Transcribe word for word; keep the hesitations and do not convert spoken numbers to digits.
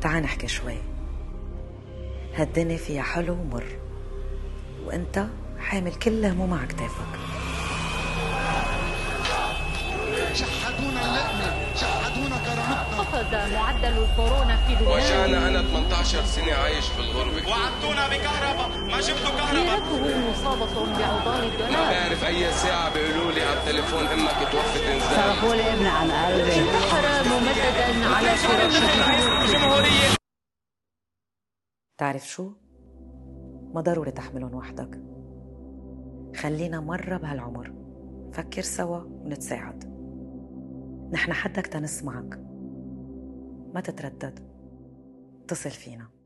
تعال نحكي شوي. هالدنيا فيها حلو ومر، وانت حامل كل هموم على كتافك. شحدونا اللقمة، شحدونا كرامتنا. خفض معدل الكورونا في لبنان. وجعنا أنا ثمانية عشر سنة عايش في الغربة. وعدتونا بكهرباء، ما جبتوا كهرباء. سيرته مصابة بعضال الدولار. ما بعرف أي ساعة بيقولوا لي على التليفون إمك توفت إنزال. صرفوا لي ابن عن قلبي. البحر ممددا على شرف الجمهورية. تعرف شو؟ ما ضروري تحملهم وحدك. خلينا مرة بهالعمر فكر سوا ونتساعد. نحن حدك تنسمعك، ما تتردد، اتصل فينا.